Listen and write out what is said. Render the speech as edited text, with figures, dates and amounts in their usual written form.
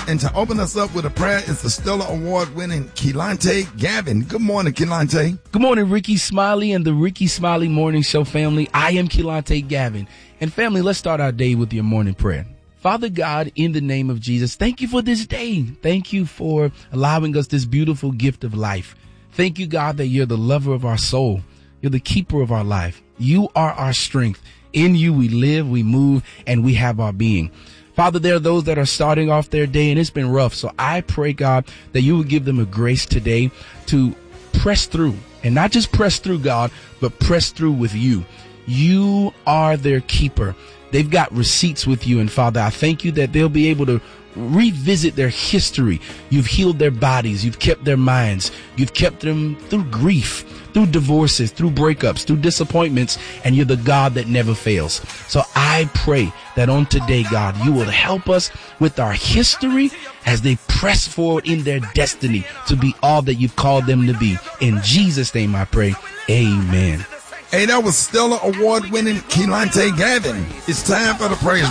And to open us up with a prayer is the Stellar Award-winning Keelan'Tay Gavin. Good morning, Keelan'Tay. Good morning, Ricky Smiley and the Ricky Smiley Morning Show family. I am Keelan'Tay Gavin. And family, let's start our day with your morning prayer. Father God, in the name of Jesus, thank you for this day. Thank you for allowing us this beautiful gift of life. Thank you, God, that you're the lover of our soul. You're the keeper of our life. You are our strength. In you we live, we move, and we have our being. Father, there are those that are starting off their day and it's been rough. So I pray, God, that you would give them a grace today to press through, and not just press through, God, but press through with you. You are their keeper. They've got receipts with you. And Father, I thank you that they'll be able to revisit their history. You've healed their bodies. You've kept their minds. You've kept them through grief, through divorces, through breakups, through disappointments, and you're the God that never fails. So I pray that on today, God, you will help us with our history as they press forward in their destiny to be all that you've called them to be. In Jesus' name I pray. Amen. Hey, that was Stellar Award-winning Keelan'Tay Gavin. It's time for the praise